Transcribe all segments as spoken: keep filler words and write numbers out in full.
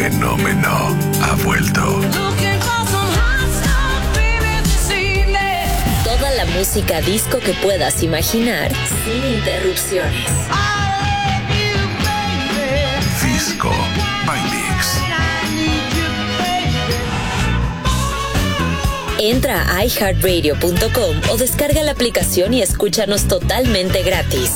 fenómeno ha vuelto. Toda la música disco que puedas imaginar sin interrupciones. Disco by Mix. Entra a i heart radio punto com o descarga la aplicación y escúchanos totalmente gratis.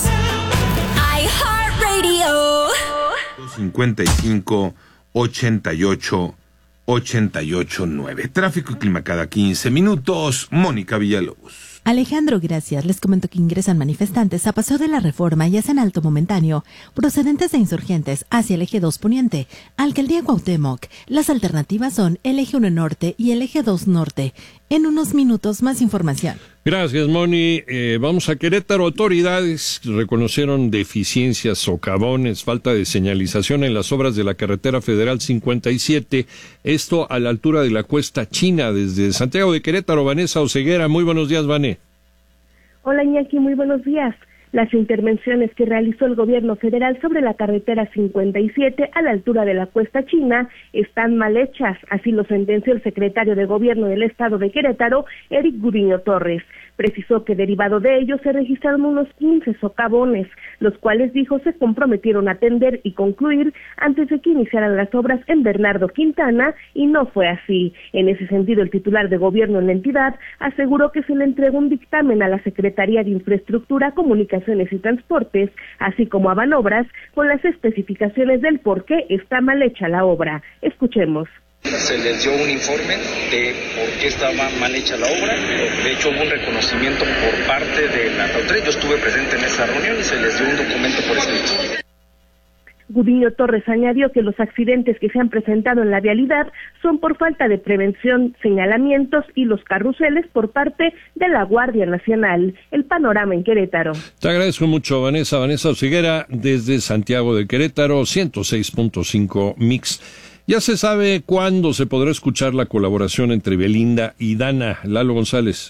iHeartRadio. cincuenta y cinco, ochenta y ocho, ochenta y ocho nueve. Tráfico y clima cada quince minutos. Mónica Villalobos. Alejandro, gracias. Les comento que ingresan manifestantes a Paseo de la Reforma y hacen alto momentáneo, procedentes de Insurgentes hacia el eje dos Poniente, Alcaldía Cuauhtémoc. Las alternativas son el eje uno Norte y el eje dos Norte. En unos minutos, más información. Gracias, Moni. Eh, vamos a Querétaro. Autoridades reconocieron deficiencias, socavones, falta de señalización en las obras de la carretera federal cincuenta y siete. Esto a la altura de la Cuesta China, desde Santiago de Querétaro. Vanessa Oseguera, muy buenos días, Vané. Hola, Iñaki, muy buenos días. Las intervenciones que realizó el gobierno federal sobre la carretera cincuenta y siete a la altura de la Cuesta China están mal hechas, así lo sentenció el secretario de Gobierno del Estado de Querétaro, Eric Gudiño Torres. Precisó que derivado de ello se registraron unos quince socavones, los cuales dijo se comprometieron a atender y concluir antes de que iniciaran las obras en Bernardo Quintana, y no fue así. En ese sentido, el titular de gobierno en la entidad aseguró que se le entregó un dictamen a la Secretaría de Infraestructura, Comunicaciones y Transportes, así como a Banobras, con las especificaciones del por qué está mal hecha la obra. Escuchemos. Se les dio un informe de por qué estaba mal hecha la obra. De hecho, hubo un reconocimiento por parte de la autoridad. Yo estuve presente en esa reunión y se les dio un documento por escrito. Gudiño Torres añadió que los accidentes que se han presentado en la vialidad son por falta de prevención, señalamientos y los carruseles por parte de la Guardia Nacional. El panorama en Querétaro. Te agradezco mucho, Vanessa. Vanessa Oseguera, desde Santiago de Querétaro, ciento seis punto cinco Mix. Ya se sabe cuándo se podrá escuchar la colaboración entre Belinda y Dana. Lalo González.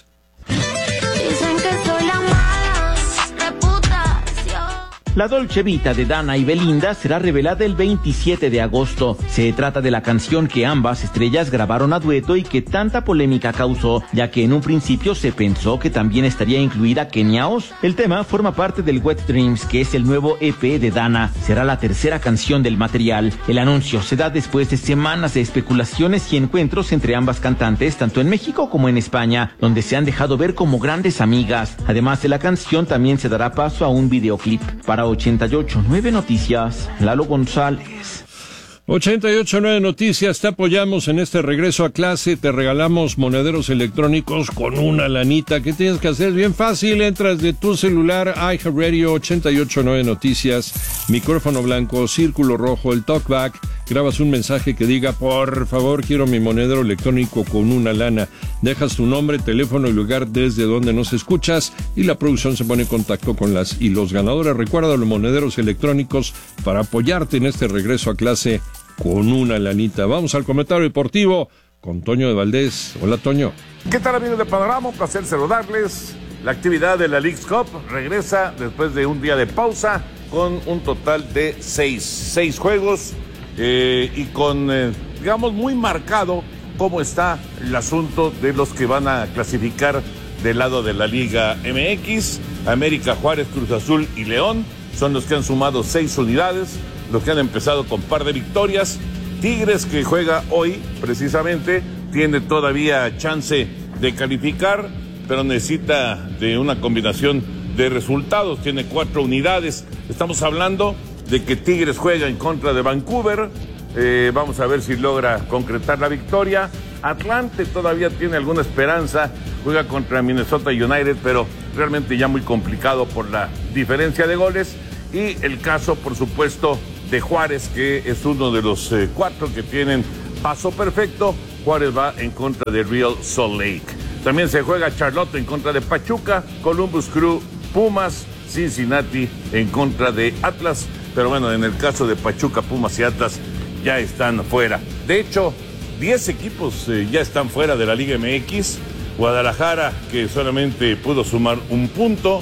La Dolce Vita de Dana y Belinda será revelada el veintisiete de agosto. Se trata de la canción que ambas estrellas grabaron a dueto y que tanta polémica causó, ya que en un principio se pensó que también estaría incluida Kenia Oz. El tema forma parte del Wet Dreams, que es el nuevo E P de Dana. Será la tercera canción del material. El anuncio se da después de semanas de especulaciones y encuentros entre ambas cantantes, tanto en México como en España, donde se han dejado ver como grandes amigas. Además de la canción, también se dará paso a un videoclip. Para ochenta y ocho nueve Noticias, Lalo González. ochenta y ocho nueve Noticias, te apoyamos en este regreso a clase, te regalamos monederos electrónicos con una lanita. ¿Qué tienes que hacer? Bien fácil, entras de tu celular, iHeartRadio ochenta y ocho nueve Noticias, micrófono blanco, círculo rojo, el talkback, grabas un mensaje que diga, por favor, quiero mi monedero electrónico con una lana. Dejas tu nombre, teléfono y lugar desde donde nos escuchas y la producción se pone en contacto con las y los ganadores. Recuerda los monederos electrónicos para apoyarte en este regreso a clase con una lanita. Vamos al comentario deportivo con Toño de Valdés. Hola, Toño. ¿Qué tal, amigos de Panorama? Un placer saludarles. La actividad de la Leagues Cup regresa después de un día de pausa con un total de seis, seis juegos eh, y con, eh, digamos, muy marcado cómo está el asunto de los que van a clasificar del lado de la Liga M X. América, Juárez, Cruz Azul y León son los que han sumado seis unidades, los que han empezado con par de victorias. Tigres, que juega hoy precisamente, tiene todavía chance de calificar, pero necesita de una combinación de resultados. Tiene cuatro unidades. Estamos hablando de que Tigres juega en contra de Vancouver. Eh, vamos a ver si logra concretar la victoria. Atlante todavía tiene alguna esperanza, juega contra Minnesota United, pero realmente ya muy complicado por la diferencia de goles. Y el caso, por supuesto, de Juárez, que es uno de los eh, cuatro que tienen paso perfecto. Juárez va en contra de Real Salt Lake. También se juega Charlotte en contra de Pachuca, Columbus Crew, Pumas, Cincinnati en contra de Atlas. Pero bueno, en el caso de Pachuca, Pumas y Atlas ya están fuera. De hecho, diez equipos eh, ya están fuera de la Liga M X. Guadalajara, que solamente pudo sumar un punto.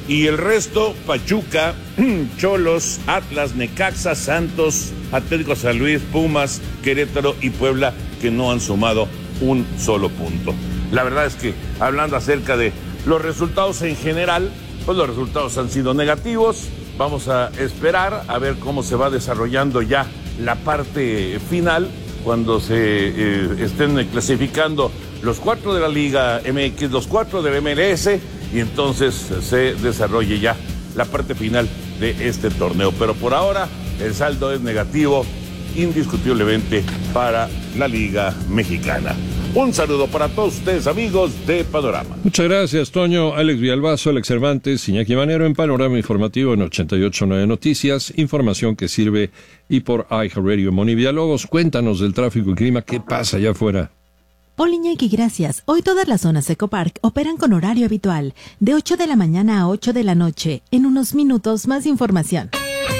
Y el resto, Pachuca, Cholos, Atlas, Necaxa, Santos, Atlético San Luis, Pumas, Querétaro y Puebla, que no han sumado un solo punto. La verdad es que, hablando acerca de los resultados en general, pues los resultados han sido negativos. Vamos a esperar a ver cómo se va desarrollando ya la parte final, cuando se eh, estén clasificando los cuatro de la Liga M X, los cuatro de la M L S, y entonces se desarrolle ya la parte final de este torneo. Pero por ahora el saldo es negativo, indiscutiblemente, para la Liga Mexicana. Un saludo para todos ustedes, amigos de Panorama. Muchas gracias, Toño. Alex Villalbazo, Alex Cervantes, Iñaki Manero en Panorama Informativo en ochenta y ocho punto nueve Noticias. Información que sirve y por iHeartRadio Moni Villalobos. Cuéntanos del tráfico y clima. ¿Qué pasa allá afuera? Hola Iñaki, gracias. Hoy todas las zonas Ecopark operan con horario habitual, de ocho de la mañana a ocho de la noche. En unos minutos, más información.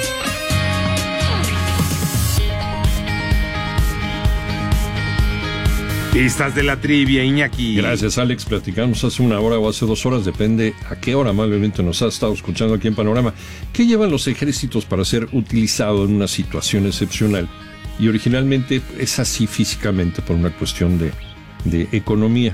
Pistas de la trivia, Iñaki. Gracias, Alex. Platicamos hace una hora o hace dos horas, depende a qué hora amablemente nos has estado escuchando aquí en Panorama. ¿Qué llevan los ejércitos para ser utilizado en una situación excepcional? Y originalmente es así físicamente por una cuestión de, de economía.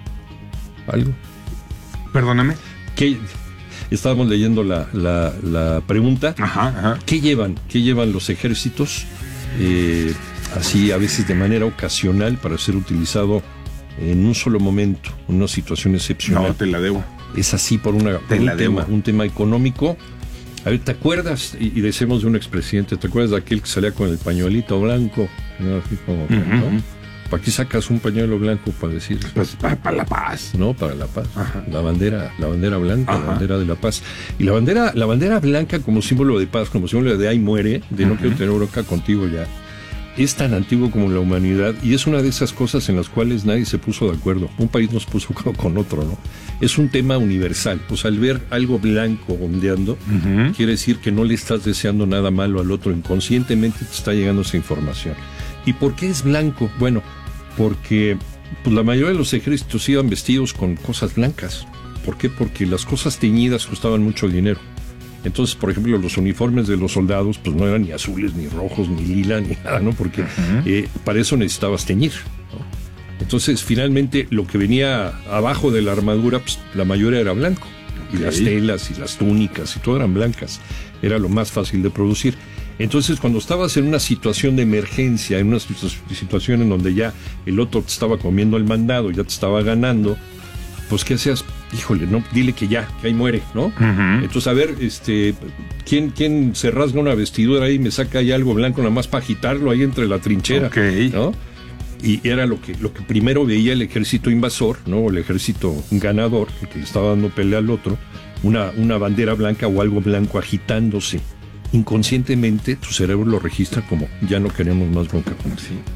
¿Algo? Perdóname. ¿Qué? Estábamos leyendo la, la, la pregunta. Ajá, ajá. ¿Qué llevan? ¿Qué llevan los ejércitos? Eh... así a veces de manera ocasional para ser utilizado en un solo momento, en una situación excepcional. No, te la debo. Es así por, una, por un, tema, un tema económico. A ver, ¿te acuerdas? Y, y decimos de un expresidente, ¿te acuerdas de aquel que salía con el pañuelito blanco? ¿No? Así como, uh-huh. ¿no? ¿Para qué sacas un pañuelo blanco para decir? Pues para, para la paz. No, para la paz. Ajá. La bandera, la bandera blanca, Ajá. la bandera de la paz. Y la bandera, la bandera blanca como símbolo de paz, como símbolo de ay muere, de uh-huh. no quiero tener bronca contigo ya. Es tan antiguo como la humanidad y es una de esas cosas en las cuales nadie se puso de acuerdo. Un país nos puso con otro, ¿no? Es un tema universal. Pues al ver algo blanco ondeando, uh-huh. quiere decir que no le estás deseando nada malo al otro. Inconscientemente te está llegando esa información. ¿Y por qué es blanco? Bueno, porque pues, la mayoría de los ejércitos iban vestidos con cosas blancas. ¿Por qué? Porque las cosas teñidas costaban mucho dinero. Entonces, por ejemplo, los uniformes de los soldados pues no eran ni azules, ni rojos, ni lila, ni nada, ¿no? Porque uh-huh. eh, para eso necesitabas teñir, ¿no? Entonces, finalmente, lo que venía abajo de la armadura, pues la mayoría era blanco. Okay. Y las telas y las túnicas y todo eran blancas. Era lo más fácil de producir. Entonces, cuando estabas en una situación de emergencia, en una situación en donde ya el otro te estaba comiendo el mandado, ya te estaba ganando, pues, ¿qué hacías? Híjole, no, dile que ya, que ahí muere, ¿no? Uh-huh. Entonces, a ver, este, ¿quién, quién se rasga una vestidura ahí y me saca ahí algo blanco nada más para agitarlo ahí entre la trinchera, okay. ¿no? Y era lo que, lo que primero veía el ejército invasor, ¿no? El ejército ganador, el que le estaba dando pelea al otro, una, una bandera blanca o algo blanco agitándose. Inconscientemente, tu cerebro lo registra como, ya no queremos más bronca con él. Sí.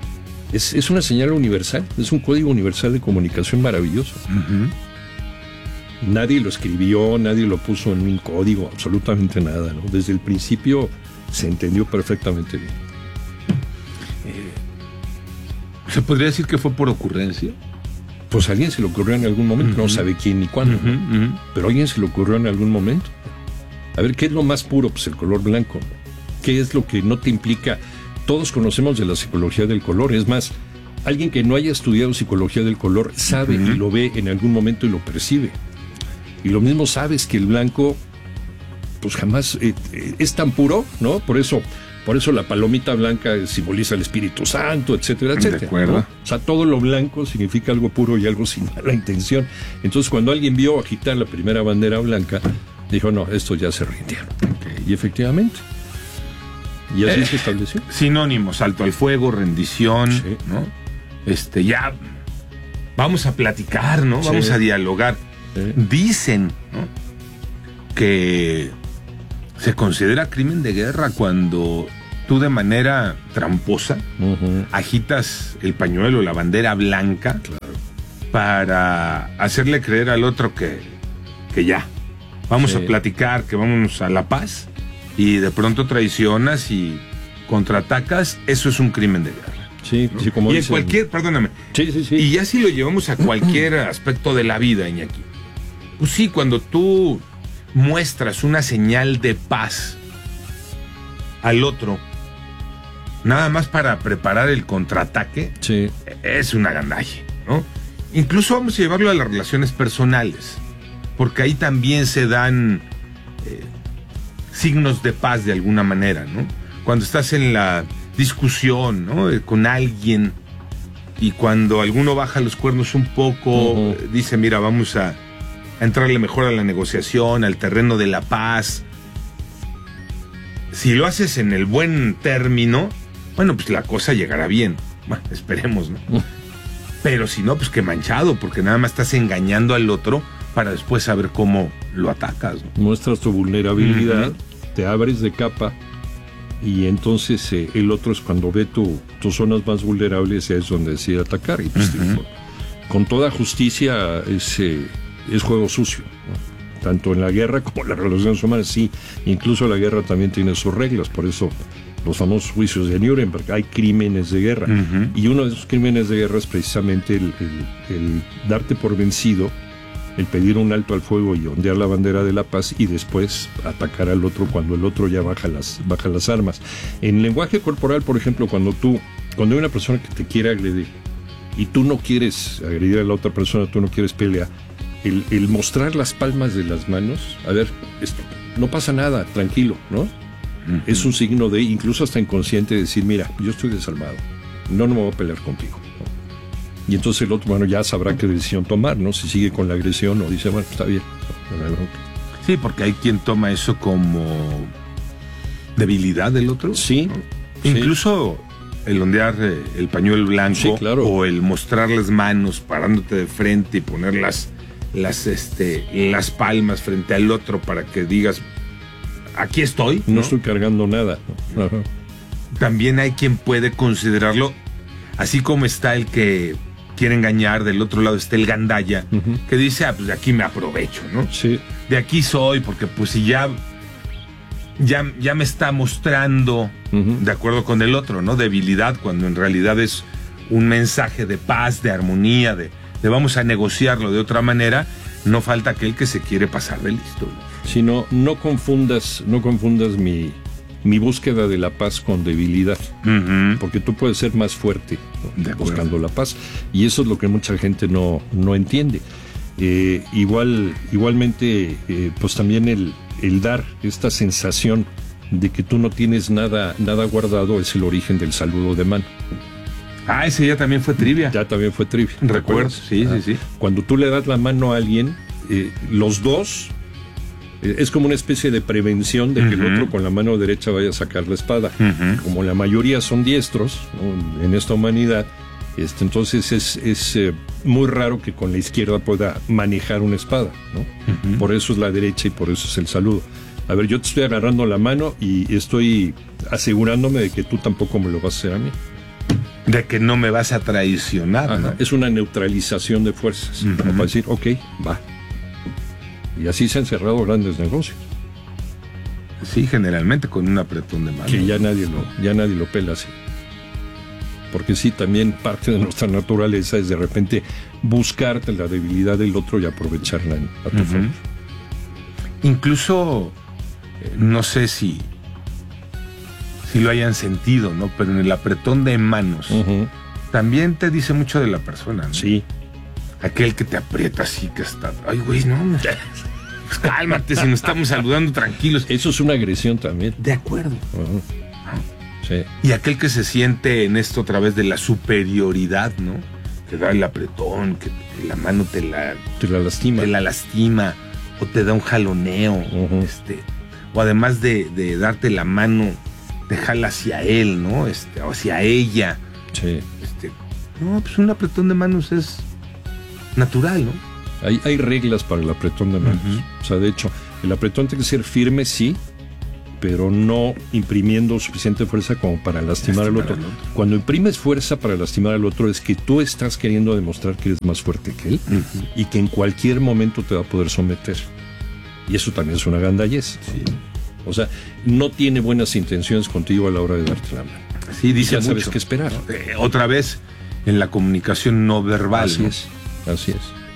Es, es una señal universal, es un código universal de comunicación maravilloso. Uh-huh. Nadie lo escribió, nadie lo puso en un código, absolutamente nada, ¿no? Desde el principio se entendió perfectamente bien. Eh, ¿Se podría decir que fue por ocurrencia? Pues a alguien se le ocurrió en algún momento, uh-huh. no sabe quién ni cuándo, uh-huh, ¿no? uh-huh. pero a alguien se le ocurrió en algún momento. A ver, ¿qué es lo más puro? Pues el color blanco. ¿Qué es lo que no te implica? Todos conocemos de la psicología del color, es más, alguien que no haya estudiado psicología del color sabe uh-huh. y lo ve en algún momento y lo percibe. Y lo mismo sabes que el blanco, pues jamás eh, eh, es tan puro, ¿no? Por eso, por eso la palomita blanca simboliza el Espíritu Santo, etcétera, etcétera. De acuerdo. ¿no? O sea, todo lo blanco significa algo puro y algo sin mala intención. Entonces, cuando alguien vio agitar la primera bandera blanca, dijo, no, esto ya se rindieron. Okay. Y efectivamente. Y así eh, se estableció. Sinónimos, salto al fuego, rendición, sí. ¿no? Este, ya vamos a platicar, ¿no? Sí. Vamos a dialogar. ¿Eh? Dicen, ¿no?, que se considera crimen de guerra cuando tú de manera tramposa uh-huh. agitas el pañuelo, la bandera blanca, claro. para hacerle creer al otro que, que ya, vamos sí. a platicar, que vamos a la paz, y de pronto traicionas y contraatacas. Eso es un crimen de guerra. Sí, ¿no? sí, como y dicen. en cualquier, perdóname, sí, sí, sí. y ya si lo llevamos a cualquier aspecto de la vida, Iñaki. Pues sí, cuando tú muestras una señal de paz al otro, nada más para preparar el contraataque, sí, es una gandalle, ¿no? Incluso vamos a llevarlo a las relaciones personales, porque ahí también se dan eh, signos de paz de alguna manera, ¿no? Cuando estás en la discusión, ¿no?, eh, con alguien, y cuando alguno baja los cuernos un poco, uh-huh. eh, dice, mira, vamos a, a entrarle mejor a la negociación, al terreno de la paz. Si lo haces en el buen término, bueno, pues la cosa llegará bien. Bueno, esperemos, ¿no? Uh-huh. Pero si no, pues qué manchado, porque nada más estás engañando al otro para después saber cómo lo atacas, ¿no? Muestras tu vulnerabilidad, uh-huh. te abres de capa, y entonces eh, el otro es cuando ve tu, tus zonas más vulnerables, es donde decide atacar. Y pues, uh-huh. con, con toda justicia es, eh, es juego sucio, ¿no? Tanto en la guerra como en las relaciones humanas, sí. Incluso la guerra también tiene sus reglas, por eso los famosos juicios de Nuremberg, hay crímenes de guerra. Uh-huh. Y uno de esos crímenes de guerra es precisamente el, el, el darte por vencido, el pedir un alto al fuego y ondear la bandera de la paz, y después atacar al otro cuando el otro ya baja las, baja las armas. En lenguaje corporal, por ejemplo, cuando tú, cuando hay una persona que te quiere agredir y tú no quieres agredir a la otra persona, tú no quieres pelear, el, el mostrar las palmas de las manos, a ver, esto, no pasa nada, tranquilo, ¿no? Uh-huh. Es un signo de, incluso hasta inconsciente, decir, mira, yo estoy desarmado, no, no me voy a pelear contigo, ¿no? Y entonces el otro, bueno, ya sabrá qué decisión tomar, ¿no? Si sigue con la agresión o dice, bueno, está bien, no hay bronca. Sí, porque hay quien toma eso como debilidad del otro. Sí. ¿no? Sí. Incluso el ondear eh, el pañuelo blanco, sí, claro. o el mostrar las manos parándote de frente y poner las, las, este, las palmas frente al otro para que digas, aquí estoy. No, no estoy cargando nada. Ajá. También hay quien puede considerarlo, así como está el que quiere engañar, del otro lado está el gandalla, uh-huh. que dice, ah, pues de aquí me aprovecho, ¿no? Sí. De aquí soy, porque pues si ya, ya, ya me está mostrando, uh-huh. de acuerdo con el otro, ¿no?, debilidad, cuando en realidad es un mensaje de paz, de armonía, de, de vamos a negociarlo de otra manera, no falta aquel que se quiere pasar de listo, ¿no? Si no, no confundas, no confundas mi... mi búsqueda de la paz con debilidad, uh-huh. porque tú puedes ser más fuerte, ¿no?, buscando la paz, y eso es lo que mucha gente no, no entiende. Eh, igual, igualmente, eh, pues también el, el dar esta sensación de que tú no tienes nada, nada guardado es el origen del saludo de mano. Ah, ese ya también fue trivia. Ya también fue trivia. Recuerdo, sí, ah, sí, sí. Cuando tú le das la mano a alguien, eh, los dos, es como una especie de prevención de que uh-huh. el otro con la mano derecha vaya a sacar la espada. Uh-huh. Como la mayoría son diestros, ¿no?, en esta humanidad, este, entonces es, es eh, muy raro que con la izquierda pueda manejar una espada, ¿no? Uh-huh. Por eso es la derecha y por eso es el saludo. A ver, yo te estoy agarrando la mano y estoy asegurándome de que tú tampoco me lo vas a hacer a mí. De que no me vas a traicionar, ¿no? Es una neutralización de fuerzas, uh-huh. para decir, ok, va. Y así se han cerrado grandes negocios. Sí, generalmente con un apretón de mano. Que ya nadie lo, ya nadie lo pela así. Porque sí, también parte de nuestra naturaleza es de repente buscarte la debilidad del otro y aprovecharla a tu uh-huh. favor. Incluso, eh, no sé si, si lo hayan sentido, ¿no? Pero en el apretón de manos uh-huh. también te dice mucho de la persona, ¿no? Sí. Aquel que te aprieta así, que está... Ay, güey, no, pues cálmate, si nos estamos saludando tranquilos. Eso es una agresión también. De acuerdo. Uh-huh. Sí. Y aquel que se siente en esto otra vez de la superioridad, ¿no? Que da el apretón, que la mano te la... Te la lastima. Te la lastima, o te da un jaloneo, uh-huh. este... O además de, de darte la mano, te jala hacia él, ¿no? Este, o hacia ella. Sí. Este, no, pues un apretón de manos es... natural, ¿no? Hay, hay reglas para el apretón de manos. Uh-huh. O sea, de hecho, el apretón tiene que ser firme, sí, pero no imprimiendo suficiente fuerza como para lastimar, lastimar al, otro. al otro. Cuando imprimes fuerza para lastimar al otro es que tú estás queriendo demostrar que eres más fuerte que él uh-huh. y que en cualquier momento te va a poder someter. Y eso también es una gandallez. Sí. O sea, no tiene buenas intenciones contigo a la hora de darte la mano. Sí, dice ya mucho. Sabes qué esperar. Eh, otra vez, en la comunicación no verbal. Así ¿no? es. Así es.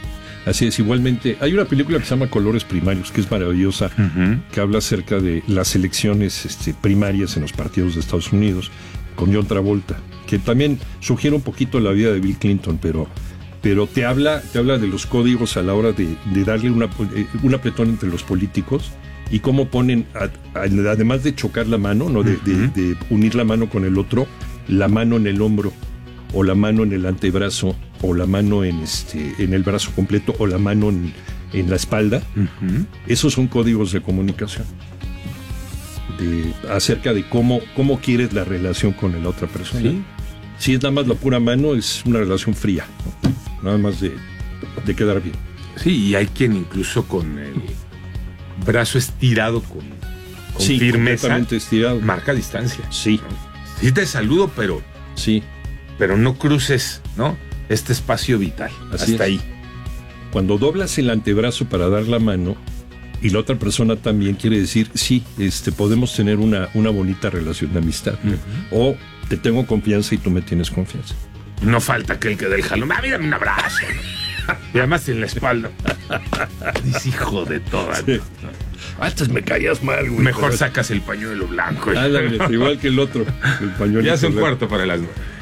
Así es, igualmente. Hay una película que se llama Colores Primarios, que es maravillosa, uh-huh. que habla acerca de las elecciones este, primarias en los partidos de Estados Unidos, con John Travolta, que también sugiere un poquito la vida de Bill Clinton, pero, pero te habla, te habla de los códigos a la hora de, de darle una, un apretón entre los políticos y cómo ponen, a, a, además de chocar la mano, ¿no? de, uh-huh. de, de unir la mano con el otro, la mano en el hombro, o la mano en el antebrazo, o la mano en este en el brazo completo, o la mano en, en la espalda. Uh-huh. Esos son códigos de comunicación de, acerca de cómo, cómo quieres la relación con la otra persona. ¿Sí? Si es nada más la pura mano, es una relación fría, ¿no? Nada más de, de quedar bien. Sí, y hay quien incluso con el brazo estirado, con, con sí, firmeza, estirado, marca distancia. Sí. ¿No? Sí te saludo, pero... Sí. Pero no cruces, ¿no? Este espacio vital. Así hasta es. ahí. Cuando doblas el antebrazo para dar la mano y la otra persona también, quiere decir, sí, este, podemos tener una, una bonita relación de amistad. Uh-huh. O te tengo confianza y tú me tienes confianza. No falta aquel que dé el jalón. ¡Ah, mírame un abrazo! Y además en la espalda. Dice, hijo de todas. Sí. Antes me caías mal, güey. Mejor sacas el pañuelo blanco. Ándale, igual que el otro. El pañuelo ya es un cuarto para las nueve.